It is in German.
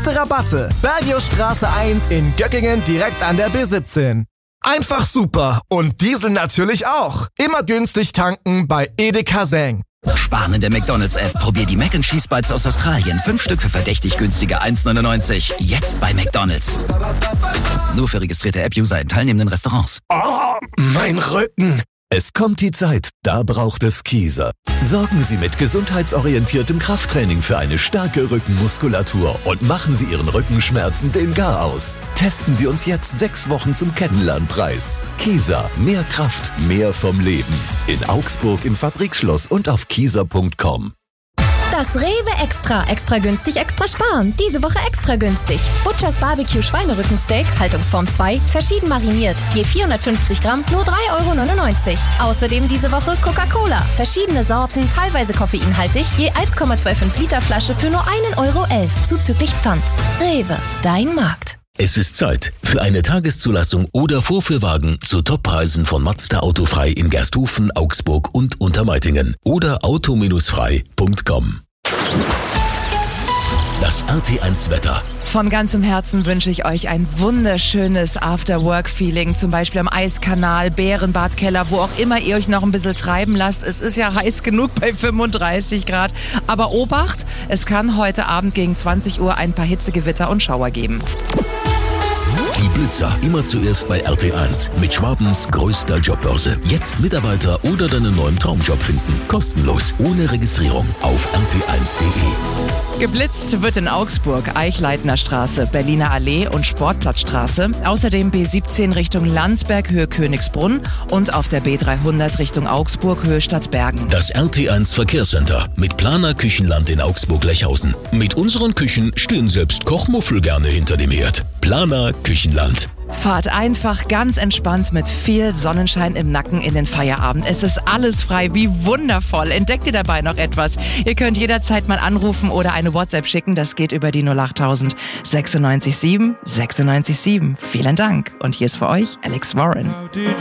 Beste Rabatte. Bergiostraße 1 in Göckingen direkt an der B17. Einfach super und Diesel natürlich auch. Immer günstig tanken bei Edeka Seng. Sparen in der McDonalds-App. Probier die Mac & Cheese Bites aus Australien. 5 Stück für verdächtig günstige 1,99. Jetzt bei McDonalds. Nur für registrierte App-User in teilnehmenden Restaurants. Oh, mein Rücken. Es kommt die Zeit, da braucht es Kieser. Sorgen Sie mit gesundheitsorientiertem Krafttraining für eine starke Rückenmuskulatur und machen Sie Ihren Rückenschmerzen den Gar aus. Testen Sie uns jetzt 6 Wochen zum Kennenlernpreis. Kieser, mehr Kraft, mehr vom Leben. In Augsburg im Fabrikschloss und auf kieser.com. Das Rewe Extra. Extra günstig, extra sparen. Diese Woche extra günstig. Butchers Barbecue Schweinerückensteak, Haltungsform 2, verschieden mariniert. Je 450 Gramm, nur 3,99 €. Außerdem diese Woche Coca-Cola. Verschiedene Sorten, teilweise koffeinhaltig, je 1,25 Liter Flasche für nur 1,11 € zuzüglich Pfand. Rewe, dein Markt. Es ist Zeit für eine Tageszulassung oder Vorführwagen zu Toppreisen von Mazda Autofrei in Gersthofen, Augsburg und Untermeitingen oder auto-frei.com. Das RT1-Wetter. Von ganzem Herzen wünsche ich euch ein wunderschönes After-Work-Feeling, zum Beispiel am Eiskanal, Bärenbad, Keller, wo auch immer ihr euch noch ein bisschen treiben lasst. Es ist ja heiß genug bei 35 Grad. Aber Obacht, es kann heute Abend gegen 20 Uhr ein paar Hitzegewitter und Schauer geben. Die Blitzer, immer zuerst bei RT1 mit Schwabens größter Jobbörse. Jetzt Mitarbeiter oder deinen neuen Traumjob finden. Kostenlos, ohne Registrierung auf rt1.de. Geblitzt wird in Augsburg, Eichleitner Straße, Berliner Allee und Sportplatzstraße. Außerdem B17 Richtung Landsberg, Höhe Königsbrunn und auf der B300 Richtung Augsburg, Höhe Stadtbergen. Das RT1 Verkehrscenter mit Planer Küchenland in Augsburg-Lechhausen. Mit unseren Küchen stehen selbst Kochmuffel gerne hinter dem Herd. Planer Küchenland. Fahrt einfach ganz entspannt mit viel Sonnenschein im Nacken in den Feierabend. Es ist alles frei, wie wundervoll. Entdeckt ihr dabei noch etwas? Ihr könnt jederzeit mal anrufen oder eine WhatsApp schicken. Das geht über die 08000 96 7 96 7. Vielen Dank. Und hier ist für euch Alex Warren.